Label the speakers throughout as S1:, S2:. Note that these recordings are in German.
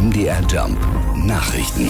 S1: MDR Jump Nachrichten.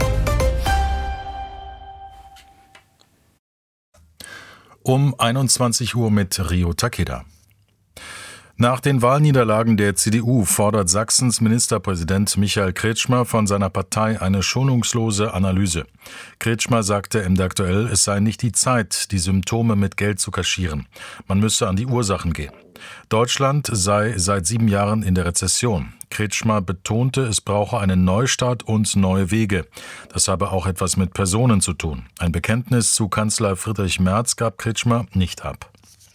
S2: Um 21 Uhr mit Rio Takeda. Nach den Wahlniederlagen der CDU fordert Sachsens Ministerpräsident Michael Kretschmer von seiner Partei eine schonungslose Analyse. Kretschmer sagte im Der Aktuell, es sei nicht die Zeit, die Symptome mit Geld zu kaschieren. Man müsse an die Ursachen gehen. Deutschland sei seit 7 Jahren in der Rezession. Kretschmer betonte, es brauche einen Neustart und neue Wege. Das habe auch etwas mit Personen zu tun. Ein Bekenntnis zu Kanzler Friedrich Merz gab Kretschmer nicht ab.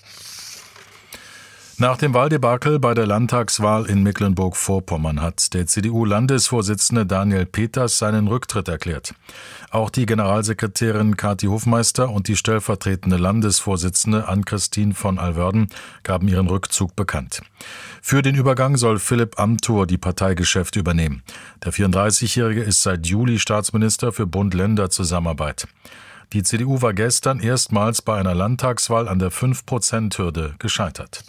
S2: Nach dem Wahldebakel bei der Landtagswahl in Mecklenburg-Vorpommern hat der CDU-Landesvorsitzende Daniel Peters seinen Rücktritt erklärt. Auch die Generalsekretärin Kathi Hofmeister und die stellvertretende Landesvorsitzende Ann-Christine von Alverden gaben ihren Rückzug bekannt. Für den Übergang soll Philipp Amthor die Parteigeschäfte übernehmen. Der 34-Jährige ist seit Juli Staatsminister für Bund-Länder-Zusammenarbeit. Die CDU war gestern erstmals bei einer Landtagswahl an der 5%-Hürde gescheitert.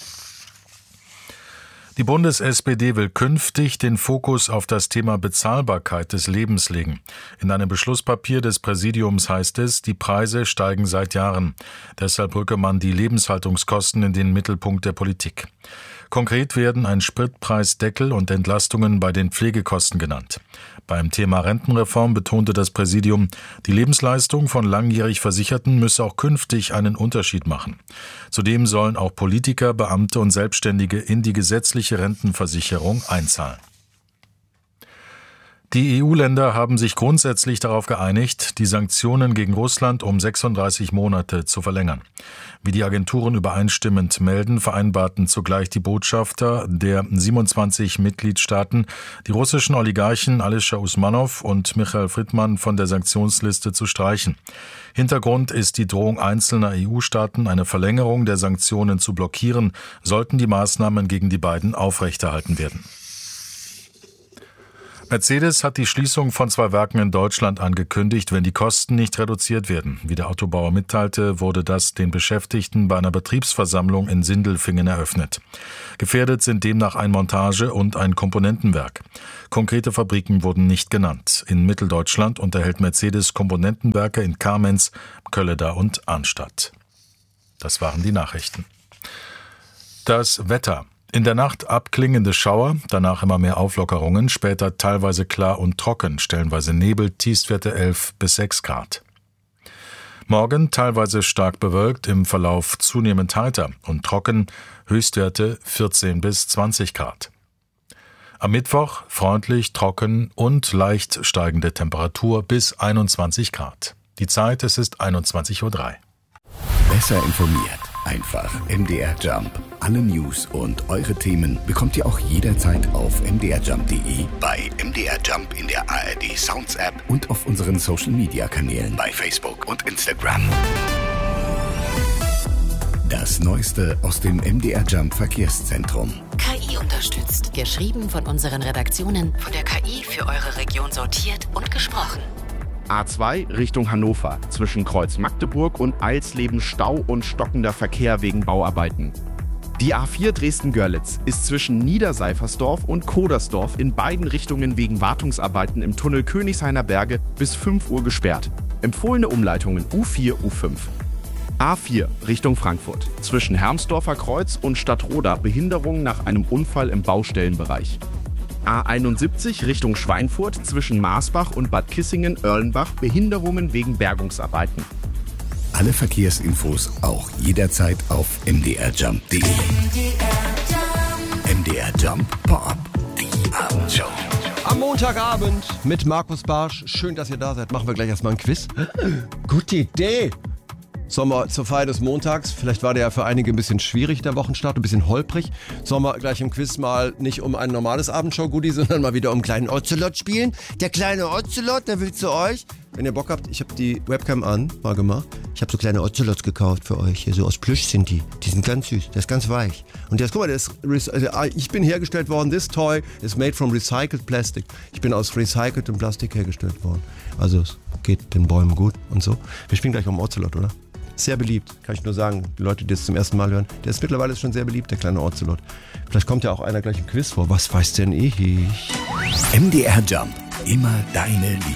S2: Die Bundes-SPD will künftig den Fokus auf das Thema Bezahlbarkeit des Lebens legen. In einem Beschlusspapier des Präsidiums heißt es, die Preise steigen seit Jahren. Deshalb rücke man die Lebenshaltungskosten in den Mittelpunkt der Politik. Konkret werden ein Spritpreisdeckel und Entlastungen bei den Pflegekosten genannt. Beim Thema Rentenreform betonte das Präsidium, die Lebensleistung von langjährig Versicherten müsse auch künftig einen Unterschied machen. Zudem sollen auch Politiker, Beamte und Selbstständige in die gesetzliche Rentenversicherung einzahlen. Die EU-Länder haben sich grundsätzlich darauf geeinigt, die Sanktionen gegen Russland um 36 Monate zu verlängern. Wie die Agenturen übereinstimmend melden, vereinbarten zugleich die Botschafter der 27 Mitgliedstaaten, die russischen Oligarchen Alisher Usmanov und Michail Fridman von der Sanktionsliste zu streichen. Hintergrund ist die Drohung einzelner EU-Staaten, eine Verlängerung der Sanktionen zu blockieren, sollten die Maßnahmen gegen die beiden aufrechterhalten werden. Mercedes hat die Schließung von 2 Werken in Deutschland angekündigt, wenn die Kosten nicht reduziert werden. Wie der Autobauer mitteilte, wurde das den Beschäftigten bei einer Betriebsversammlung in Sindelfingen eröffnet. Gefährdet sind demnach ein Montage- und ein Komponentenwerk. Konkrete Fabriken wurden nicht genannt. In Mitteldeutschland unterhält Mercedes Komponentenwerke in Kamenz, Kölleda und Arnstadt. Das waren die Nachrichten. Das Wetter. In der Nacht abklingende Schauer, danach immer mehr Auflockerungen, später teilweise klar und trocken, stellenweise Nebel, Tiefstwerte 11 bis 6 Grad. Morgen teilweise stark bewölkt, im Verlauf zunehmend heiter und trocken, Höchstwerte 14 bis 20 Grad. Am Mittwoch freundlich, trocken und leicht steigende Temperatur bis 21 Grad. Die Zeit, es ist 21:03 Uhr.
S1: Besser informiert. Einfach MDR Jump. Alle News und eure Themen bekommt ihr auch jederzeit auf mdrjump.de, bei MDR Jump in der ARD Sounds App und auf unseren Social Media Kanälen bei Facebook und Instagram. Das Neueste aus dem MDR Jump Verkehrszentrum.
S3: KI unterstützt. Geschrieben von unseren Redaktionen, von der KI für eure Region sortiert und gesprochen.
S4: A2 Richtung Hannover, zwischen Kreuz Magdeburg und Eilsleben Stau und stockender Verkehr wegen Bauarbeiten. Die A4 Dresden-Görlitz ist zwischen Niederseifersdorf und Kodersdorf in beiden Richtungen wegen Wartungsarbeiten im Tunnel Königshainer Berge bis 5 Uhr gesperrt. Empfohlene Umleitungen U4, U5. A4 Richtung Frankfurt, zwischen Hermsdorfer Kreuz und Stadtroda Behinderung nach einem Unfall im Baustellenbereich. A71 Richtung Schweinfurt zwischen Marsbach und Bad Kissingen-Erlenbach Behinderungen wegen Bergungsarbeiten.
S1: Alle Verkehrsinfos auch jederzeit auf mdrjump.de. MDR Jump Pop, die Abendshow.
S5: Am Montagabend mit Markus Barsch. Schön, dass ihr da seid. Machen wir gleich erstmal ein Quiz. Gute Idee. Sollen wir zur Feier des Montags, vielleicht war der ja für einige ein bisschen schwierig, der Wochenstart, ein bisschen holprig. Sollen wir gleich im Quiz mal nicht um ein normales Abendshow-Goodie, sondern mal wieder um einen kleinen Ocelot spielen? Der kleine Ocelot, der will zu euch. Wenn ihr Bock habt, ich habe die Webcam an, mal gemacht. Ich habe so kleine Ocelots gekauft für euch. Hier so aus Plüsch sind die. Die sind ganz süß, der ist ganz weich. Und jetzt, guck mal, ich bin hergestellt worden, this toy is made from recycled plastic. Ich bin aus recyceltem Plastik hergestellt worden. Also es geht den Bäumen gut und so. Wir spielen gleich um Ocelot, oder? Sehr beliebt, kann ich nur sagen. Die Leute, die das zum ersten Mal hören. Der ist mittlerweile schon sehr beliebt, der kleine Ocelot. Vielleicht kommt ja auch einer gleich im Quiz vor. Was weiß denn ich?
S1: MDR Jump. Immer deine Liebe.